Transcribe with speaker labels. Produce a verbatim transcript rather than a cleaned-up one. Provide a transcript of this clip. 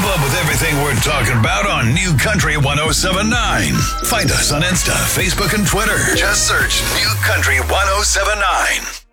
Speaker 1: Keep up with everything we're talking about on New Country one oh seven point nine. Find us on Insta, Facebook, and Twitter. Just search New Country one oh seven point nine.